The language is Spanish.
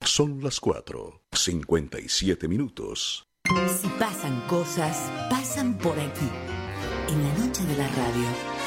Son las 4:57. Si pasan cosas, pasan por aquí. En la noche de la radio.